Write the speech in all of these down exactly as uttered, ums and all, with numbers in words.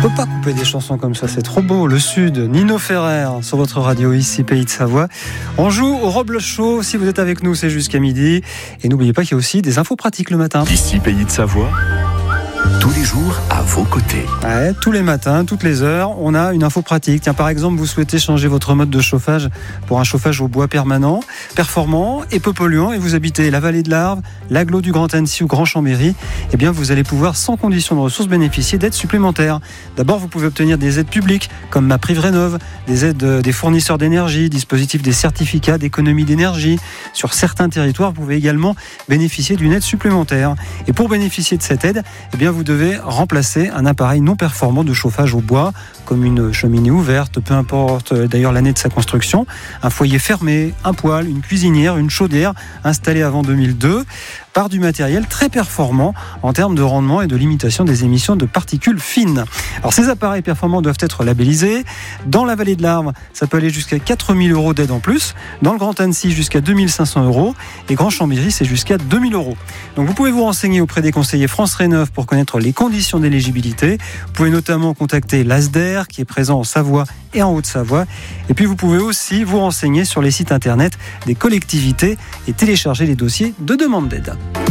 On peut pas couper des chansons comme ça, c'est trop beau. Le Sud, Nino Ferrer sur votre radio ici, Pays de Savoie. On joue au Robles Show. Si vous êtes avec nous, c'est jusqu'à midi. Et n'oubliez pas qu'il y a aussi des infos pratiques le matin. Ici, Pays de Savoie. Tous les jours à vos côtés. Ouais, tous les matins, toutes les heures, on a une info pratique. Tiens, par exemple, vous souhaitez changer votre mode de chauffage pour un chauffage au bois permanent, performant et peu polluant, et vous habitez la vallée de l'Arve, l'agglo du Grand Annecy ou Grand Chambéry, eh bien, vous allez pouvoir, sans condition de ressources, bénéficier d'aides supplémentaires. D'abord, vous pouvez obtenir des aides publiques, comme MaPrimeRénov', des aides des fournisseurs d'énergie, dispositifs des certificats d'économie d'énergie. Sur certains territoires, vous pouvez également bénéficier d'une aide supplémentaire. Et pour bénéficier de cette aide, eh bien, vous devez remplacer un appareil non performant de chauffage au bois, comme une cheminée ouverte, peu importe d'ailleurs l'année de sa construction, un foyer fermé, un poêle, une cuisinière, une chaudière installée avant deux mille deux, par du matériel très performant en termes de rendement et de limitation des émissions de particules fines. Alors ces appareils performants doivent être labellisés. Dans la vallée de l'Arve, ça peut aller jusqu'à quatre mille euros d'aide en plus. Dans le Grand Annecy, jusqu'à deux mille cinq cents euros. Et Grand Chambéry, c'est jusqu'à deux mille euros. Donc vous pouvez vous renseigner auprès des conseillers France Rénov' pour connaître les conditions d'éligibilité. Vous pouvez notamment contacter l'A S D E R qui est présent en Savoie et en Haute-Savoie. Et puis vous pouvez aussi vous renseigner sur les sites internet des collectivités et télécharger les dossiers de demande d'aide.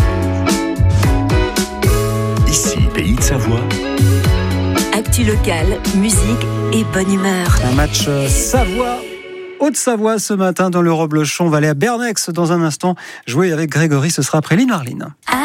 Ici, Pays de Savoie. Actu locale, musique et bonne humeur. Un match Savoie Haute-Savoie ce matin dans le Robles Show. On va aller à Bernex dans un instant jouer avec Grégory. Ce sera après Lynn Marlin.